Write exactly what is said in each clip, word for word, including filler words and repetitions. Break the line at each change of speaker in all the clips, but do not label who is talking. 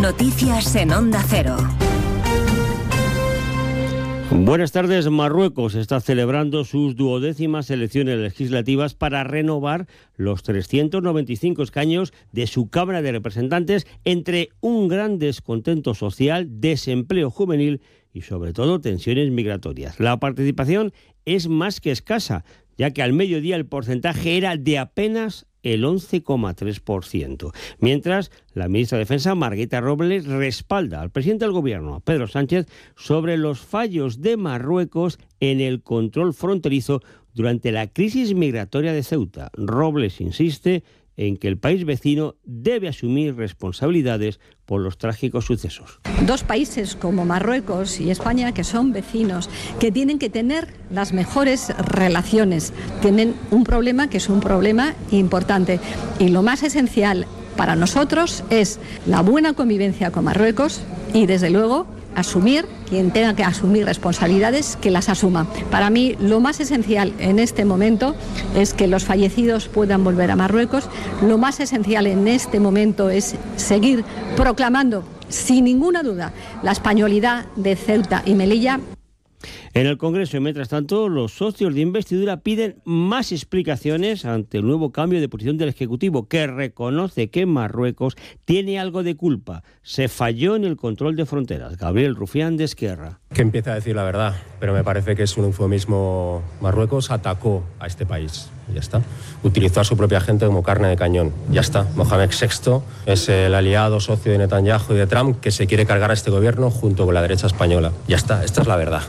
Noticias en Onda Cero.
Buenas tardes. Marruecos está celebrando sus duodécimas elecciones legislativas para renovar los trescientos noventa y cinco escaños de su Cámara de Representantes entre un gran descontento social, desempleo juvenil y sobre todo tensiones migratorias. La participación es más que escasa, ya que al mediodía el porcentaje era de apenas el once coma tres por ciento. Mientras, la ministra de Defensa, Margarita Robles, respalda al presidente del Gobierno, Pedro Sánchez, sobre los fallos de Marruecos en el control fronterizo durante la crisis migratoria de Ceuta. Robles insiste en que el país vecino debe asumir responsabilidades por los trágicos sucesos.
Dos países como Marruecos y España, que son vecinos, que tienen que tener las mejores relaciones, tienen un problema que es un problema importante. Y lo más esencial para nosotros es la buena convivencia con Marruecos y, desde luego, asumir, quien tenga que asumir responsabilidades, que las asuma. Para mí, lo más esencial en este momento es que los fallecidos puedan volver a Marruecos. Lo más esencial en este momento es seguir proclamando, sin ninguna duda, la españolidad de Ceuta y Melilla.
En el Congreso, y mientras tanto, los socios de investidura piden más explicaciones ante el nuevo cambio de posición del Ejecutivo, que reconoce que Marruecos tiene algo de culpa. Se falló en el control de fronteras. Gabriel Rufián, de Esquerra.
Que empiece a decir la verdad, pero me parece que es un eufemismo. Marruecos atacó a este país. Ya está. Utilizó a su propia gente como carne de cañón. Ya está. Mohamed sexto es el aliado socio de Netanyahu y de Trump que se quiere cargar a este gobierno junto con la derecha española. Ya está. Esta es la verdad.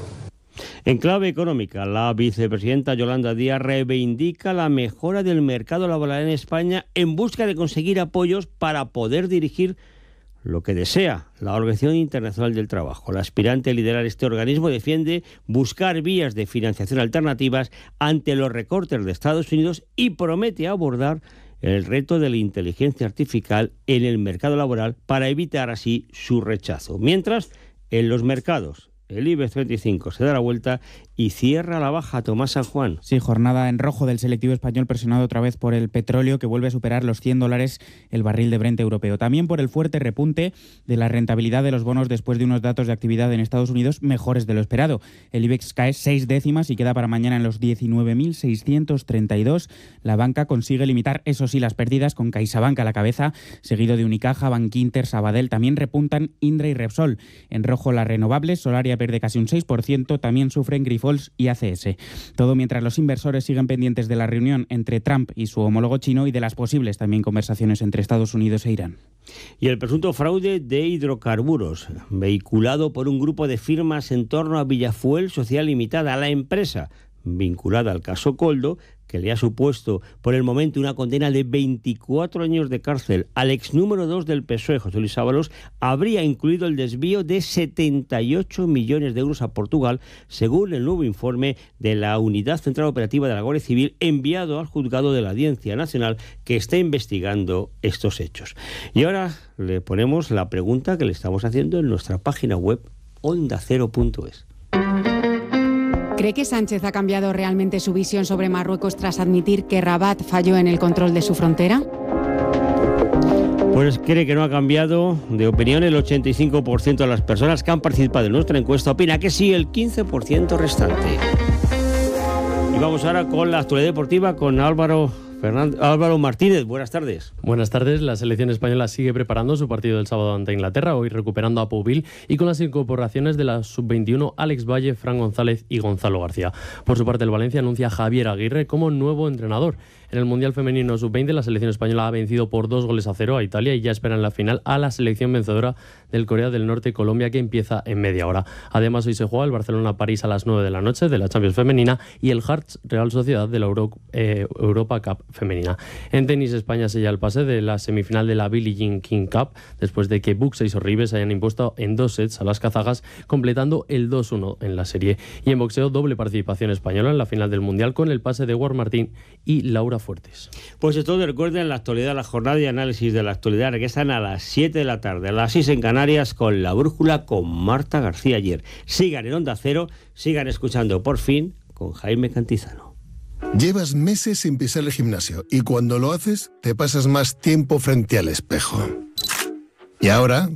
En clave económica, la vicepresidenta Yolanda Díaz reivindica la mejora del mercado laboral en España en busca de conseguir apoyos para poder dirigir lo que desea la Organización Internacional del Trabajo. La aspirante a liderar este organismo defiende buscar vías de financiación alternativas ante los recortes de Estados Unidos y promete abordar el reto de la inteligencia artificial en el mercado laboral para evitar así su rechazo. Mientras, en los mercados, el IBEX treinta y cinco se da la vuelta y cierra la baja. Tomás San Juan.
Sí, jornada en rojo del selectivo español presionado otra vez por el petróleo, que vuelve a superar los cien dólares el barril de Brent europeo. También por el fuerte repunte de la rentabilidad de los bonos después de unos datos de actividad en Estados Unidos mejores de lo esperado. El IBEX cae seis décimas y queda para mañana en los diecinueve mil seiscientos treinta y dos. La banca consigue limitar, eso sí, las pérdidas con CaixaBank a la cabeza, seguido de Unicaja, Bankinter, Sabadell. También repuntan Indra y Repsol. En rojo las renovables, Solaria pierde casi un seis por ciento, también sufren Grifols y A C S. Todo mientras los inversores siguen pendientes de la reunión entre Trump y su homólogo chino y de las posibles también conversaciones entre Estados Unidos e Irán.
Y el presunto fraude de hidrocarburos, vehiculado por un grupo de firmas en torno a Villafuel Sociedad Limitada, la empresa vinculada al caso Coldo, que le ha supuesto por el momento una condena de veinticuatro años de cárcel al ex número dos del P S O E, José Luis Ábalos, habría incluido el desvío de setenta y ocho millones de euros a Portugal, según el nuevo informe de la Unidad Central Operativa de la Guardia Civil enviado al juzgado de la Audiencia Nacional, que está investigando estos hechos. Y ahora le ponemos la pregunta que le estamos haciendo en nuestra página web onda cero punto es.
¿Cree que Sánchez ha cambiado realmente su visión sobre Marruecos tras admitir que Rabat falló en el control de su frontera?
Pues cree que no ha cambiado de opinión. El ochenta y cinco por ciento de las personas que han participado en nuestra encuesta opina que sí, el quince por ciento restante. Y vamos ahora con la actualidad deportiva con Álvaro Fernando, Álvaro Martínez. Buenas tardes.
Buenas tardes. La selección española sigue preparando su partido del sábado ante Inglaterra, hoy recuperando a Pouville y con las incorporaciones de la sub veintiuno Alex Valle, Fran González y Gonzalo García. Por su parte, el Valencia anuncia a Javier Aguirre como nuevo entrenador. En el Mundial Femenino sub veinte, la selección española ha vencido por dos goles a cero a Italia y ya espera en la final a la selección vencedora del Corea del Norte, Colombia, que empieza en media hora. Además, hoy se juega el Barcelona-París a las nueve de la noche de la Champions Femenina y el Hearts Real Sociedad de la Euro, eh, Europa Cup Femenina. En tenis, España sella el pase de la semifinal de la Billie Jean King Cup después de que Buxa y Sorribes hayan impuesto en dos sets a las kazajas, completando el dos uno en la serie. Y en boxeo, doble participación española en la final del Mundial con el pase de War Martín y Laura Fuertes.
Pues esto, recuerden la actualidad, la jornada de análisis de la actualidad que están a las siete de la tarde, a las seis en Canarias, con La Brújula con Marta García Ayer. Sigan en Onda Cero, sigan escuchando Por Fin con Jaime Cantizano.
Llevas meses sin pisar el gimnasio y cuando lo haces te pasas más tiempo frente al espejo. Y ahora,